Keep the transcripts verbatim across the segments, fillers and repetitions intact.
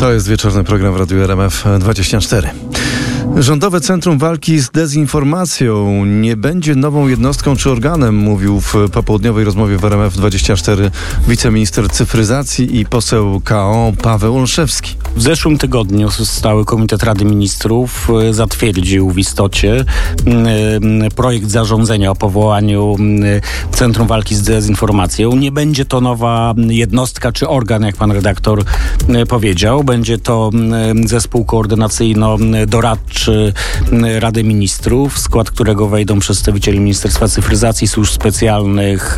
To jest wieczorny program w Radiu R M F dwadzieścia cztery. Rządowe Centrum Walki z Dezinformacją nie będzie nową jednostką czy organem, mówił w popołudniowej rozmowie w R M F dwadzieścia cztery wiceminister cyfryzacji i poseł K O Paweł Olszewski. W zeszłym tygodniu Stały Komitet Rady Ministrów zatwierdził w istocie projekt zarządzenia o powołaniu Centrum Walki z Dezinformacją. Nie będzie to nowa jednostka czy organ, jak pan redaktor powiedział. Będzie to zespół koordynacyjno-doradczy Rady Ministrów, w skład którego wejdą przedstawiciele Ministerstwa Cyfryzacji, służb specjalnych,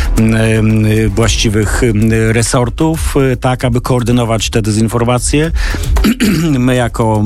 właściwych resortów, tak aby koordynować te dezinformacje. My jako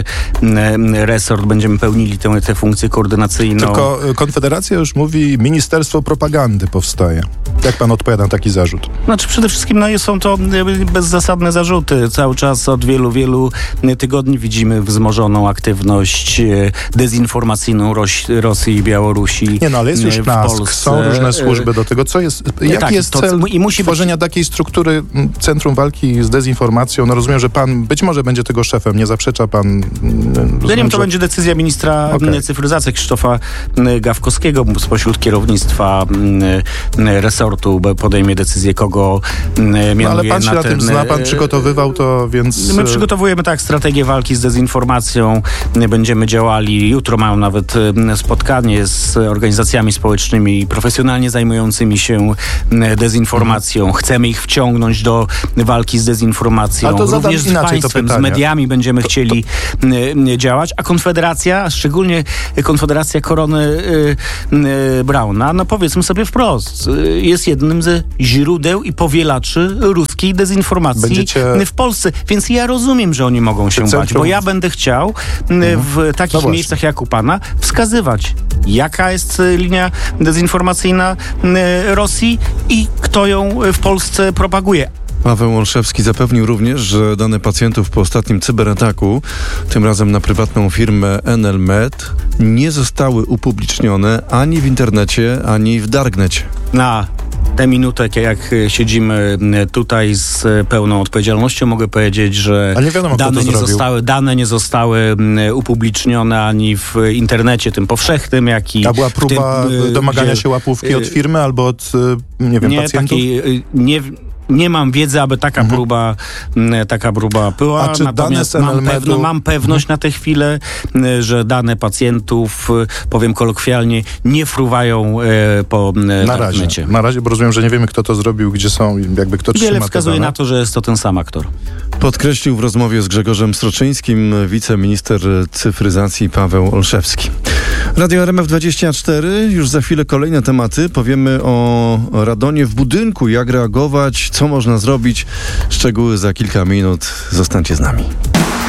resort będziemy pełnili tę, tę funkcję koordynacyjną. Tylko Konfederacja już mówi, Ministerstwo Propagandy powstaje. Jak pan odpowiada na taki zarzut? Znaczy przede wszystkim no, są to bezzasadne zarzuty. Cały czas od wielu, wielu tygodni widzimy wzmożoną aktywność dezinformacyjną Roś, Rosji i Białorusi. Nie no, ale jest już Nask, są różne służby do tego. Co jest, jaki tak, jest to, cel i musi tworzenia być... takiej struktury Centrum Walki z Dezinformacją? No rozumiem, że pan być może będzie tego szefem, nie zaprzecza pan... Ja nie wiem, to że... będzie decyzja ministra okay. cyfryzacji Krzysztofa Gawkowskiego spośród kierownictwa resortu podejmie decyzję, kogo mianuje no, ale pan się na, na ten... tym zna, pan przygotowywał to, więc... My przygotowujemy tak strategię walki z dezinformacją. Będziemy działali, jutro mają nawet spotkanie z organizacjami społecznymi profesjonalnie zajmującymi się dezinformacją. Chcemy ich wciągnąć do walki z dezinformacją. A to również z państwem, z mediami będziemy to, chcieli to... działać, a Konfederacja, a szczególnie Konfederacja Korony Brauna, no powiedzmy sobie wprost, jest jednym ze źródeł i powielaczy ruskiej dezinformacji Będziecie... w Polsce. Więc ja rozumiem, że oni mogą się Centrum... bać, bo ja będę chciał w takich no miejscach jak u pana wskazywać, jaka jest linia dezinformacyjna Rosji i kto ją w Polsce propaguje. Paweł Olszewski zapewnił również, że dane pacjentów po ostatnim cyberataku, tym razem na prywatną firmę Enel Med, nie zostały upublicznione ani w internecie, ani w darknecie. Na tę minutę, jak siedzimy tutaj z pełną odpowiedzialnością, mogę powiedzieć, że nie wiadomo, dane, nie zostały, dane nie zostały upublicznione ani w internecie tym powszechnym, jak i... A była próba tym, domagania się łapówki od firmy albo od, nie wiem, nie, pacjentów? Takiej, nie Nie mam wiedzy, aby taka mhm. próba taka próba była. A czy Natomiast dane mam, pewno, mam pewność mhm. na tę chwilę, że dane pacjentów, powiem kolokwialnie, nie fruwają e, po na razie. Na razie, bo rozumiem, że nie wiemy, kto to zrobił, gdzie są, jakby kto trzyma. Wiele wskazuje na to, że jest to ten sam aktor. Podkreślił w rozmowie z Grzegorzem Stroczyńskim wiceminister cyfryzacji Paweł Olszewski. Radio R M F dwadzieścia cztery, już za chwilę kolejne tematy. Powiemy o radonie w budynku, jak reagować, co można zrobić. Szczegóły za kilka minut. Zostańcie z nami.